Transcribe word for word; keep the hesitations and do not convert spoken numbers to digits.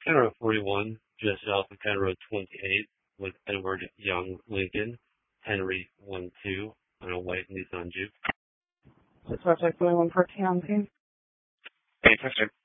County Road forty-one, just south of County Road twenty-eight, with Edward Young Lincoln, Henry one two, on a white Nissan Juke. Suspect twenty-one for County. Hey, Mister